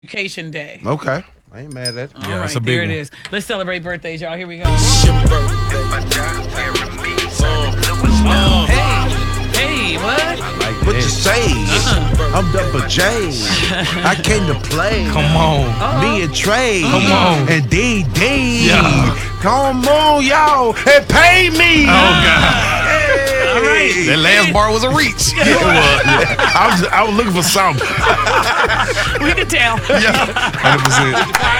Education Day. Okay. I ain't mad at it. All right, it's a big there one. it is. Let's celebrate birthdays, y'all. Here we go. Hey, what? Like what you say? I'm Double J. I came to play. Come on. Me and Trey. Come on. And D. Yeah. Come on, y'all. And pay me. Oh, God. All right. That last bar was a reach. It was, yeah. I was looking for something. We can tell. 100%.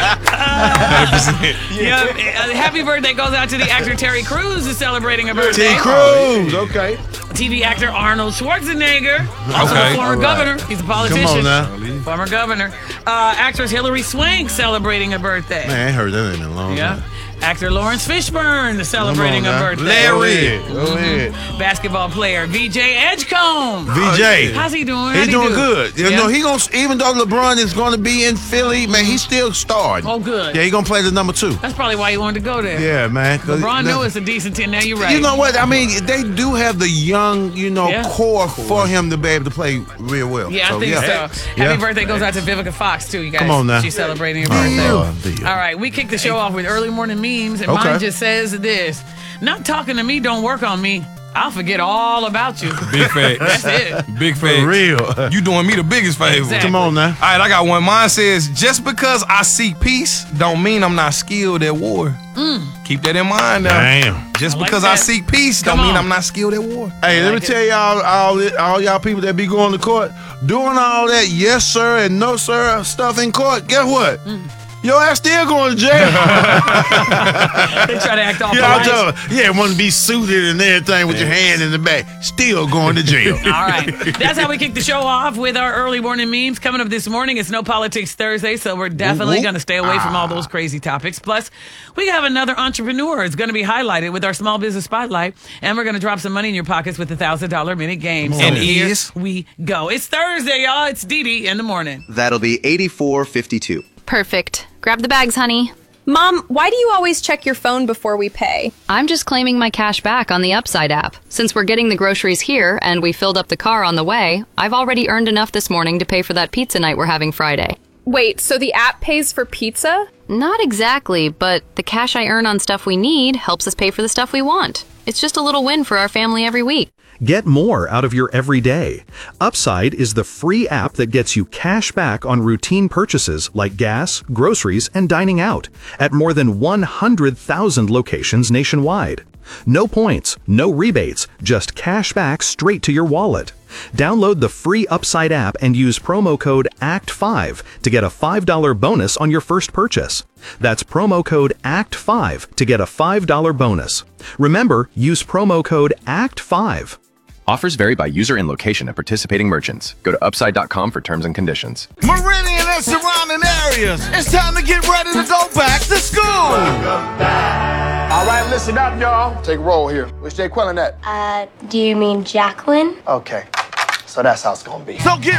100%. Yeah. Happy birthday goes out to the actor Terry Crews, who's celebrating a birthday. T. Cruz. Okay. TV actor Arnold Schwarzenegger, also Okay. a former All right. governor. He's a politician. Come on now. Former governor. Actress Hilary Swank celebrating a birthday. Man, I ain't heard that in a long Yeah. time. Actor Lawrence Fishburne celebrating a Come on now. birthday. Larry. Go ahead. Basketball player VJ Edgecombe. VJ. How's he doing? He's How'd he doing do? good. You Yeah? know, he gonna, even though LeBron is going to be in Philly, man, he's still starting. Oh, good. Yeah, he gonna play the number 2. That's probably why he wanted to go there. Yeah, man. LeBron knew it's a decent team. Now you're right. You know what? I mean, they do have the young, Yeah. core for him to be able to play real well. Yeah, I think so. Yeah. Happy birthday goes out to Vivica Fox, too, you guys. Come on now. She's celebrating her birthday. Yeah. All right, we kick the show off with early morning memes, and Okay. mine just says this. Not talking to me don't work on me. I'll forget all about you. Big facts. That's it. Big For facts. real. You doing me the biggest favor. Exactly. Come on now. All right, I got one. Mine says, just because I seek peace don't mean I'm not skilled at war. Keep that in mind now. Damn. Just I like because that. I seek peace don't Come mean on. I'm not skilled at war. Hey, let me like tell y'all, all y'all people that be going to court, doing all that yes sir and no sir stuff in court, guess what? Your ass still going to jail. They try to act all Yeah, polite. want to be suited and everything with your hand in the back. Still going to jail. All right. That's how we kick the show off with our early morning memes. Coming up this morning, it's No Politics Thursday, so we're definitely Whoop. going to stay away from all those crazy topics. Plus, we have another entrepreneur. It's going to be highlighted with our small business spotlight, and we're going to drop some money in your pockets with the $1,000 minute game. So And here is? we go. It's Thursday, y'all. It's Dee Dee in the morning. That'll be 84.52. Perfect. Grab the bags, honey. Mom, why do you always check your phone before we pay? I'm just claiming my cash back on the Upside app. Since we're getting the groceries here and we filled up the car on the way, I've already earned enough this morning to pay for that pizza night we're having Friday. Wait, so the app pays for pizza? Not exactly, but the cash I earn on stuff we need helps us pay for the stuff we want. It's just a little win for our family every week. Get more out of your everyday. Upside is the free app that gets you cash back on routine purchases like gas, groceries, and dining out at more than 100,000 locations nationwide. No points, no rebates, just cash back straight to your wallet. Download the free Upside app and use promo code ACT5 to get a $5 bonus on your first purchase. That's promo code ACT5 to get a $5 bonus. Remember, use promo code ACT5. Offers vary by user and location at participating merchants. Go to upside.com for terms and conditions. Meridian and surrounding areas. It's time to get ready to go back to school. All right, listen up, y'all. Take a roll here. Which Jay Quellen at? Do you mean Jacqueline? Okay. So that's how it's gonna be. So get